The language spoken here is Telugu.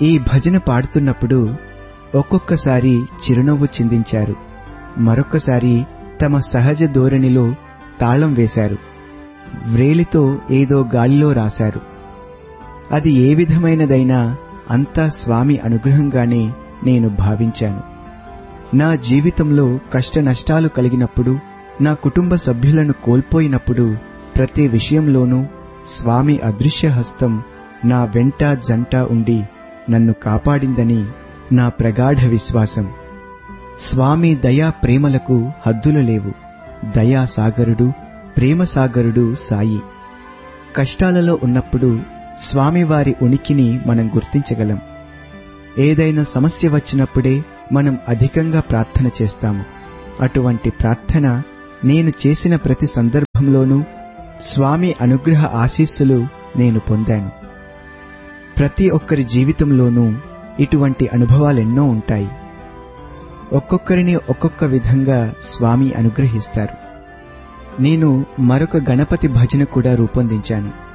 ఈ భజన పాడుతున్నప్పుడు ఒక్కొక్కసారి చిరునవ్వు చిందించారు, మరొక్కసారి తమ సహజ ధోరణిలో తాళం వేశారు, వ్రేలితో ఏదో గాలిలో రాశారు. అది ఏ విధమైనదైనా అంతా స్వామి అనుగ్రహంగానే నేను భావించాను. నా జీవితంలో కష్ట నష్టాలు కలిగినప్పుడు, నా కుటుంబ సభ్యులను కోల్పోయినప్పుడు ప్రతి విషయంలోనూ స్వామి అదృశ్య హస్తం నా వెంట జంట ఉండి నన్ను కాపాడిందని నా ప్రగాఢ విశ్వాసం. స్వామి దయా ప్రేమలకు హద్దులు లేవు. దయాసాగరుడు, ప్రేమసాగరుడు సాయి. కష్టాలలో ఉన్నప్పుడు స్వామివారి ఉనికిని మనం గుర్తించగలం. ఏదైనా సమస్య వచ్చినప్పుడే మనం అధికంగా ప్రార్థన చేస్తాము. అటువంటి ప్రార్థన నేను చేసిన ప్రతి సందర్భంలోనూ స్వామి అనుగ్రహ ఆశీస్సులు నేను పొందాను. ప్రతి ఒక్కరి జీవితంలోనూ ఇటువంటి అనుభవాలెన్నో ఉంటాయి. ఒక్కొక్కరిని ఒక్కొక్క విధంగా స్వామి అనుగ్రహిస్తారు. నేను మరొక గణపతి భజన కూడా రూపొందించాను.